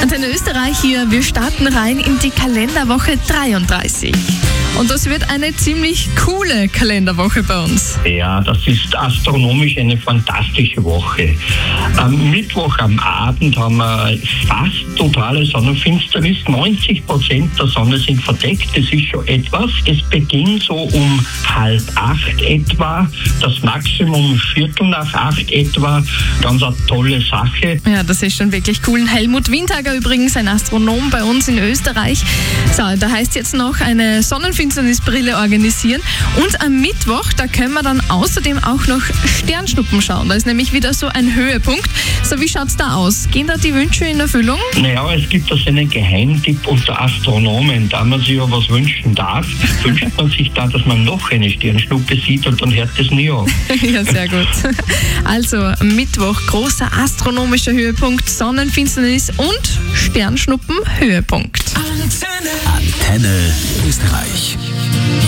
Antenne Österreich hier. Wir starten rein in die Kalenderwoche 33. Und das wird eine ziemlich coole Kalenderwoche bei uns. Ja, das ist astronomisch eine fantastische Woche. Am Mittwoch am Abend haben wir fast totale Sonnenfinsternis. 90% der Sonne sind verdeckt. Das ist schon etwas. Es beginnt so um 7:30 etwa. Das Maximum 7:45 etwa. Ganz eine tolle Sache. Ja, das ist schon wirklich cool. Helmut Windhager übrigens, ein Astronom bei uns in Österreich. So, da heißt jetzt noch eine Sonnenfinsternisbrille organisieren. Und am Mittwoch, da können wir dann außerdem auch noch Sternschnuppen schauen. Da ist nämlich wieder so ein Höhepunkt. So, wie schaut's da aus? Gehen da die Wünsche in Erfüllung? Naja, es gibt also einen Geheimtipp unter Astronomen. Da man sich ja was wünschen darf, wünscht man sich da, dass man noch eine Sternschnuppe sieht und dann hört es nie auf. Ja, sehr gut. Also Mittwoch, großer astronomischer Höhepunkt, Sonnenfinsternis und Sternschnuppen Höhepunkt. Antenne Österreich.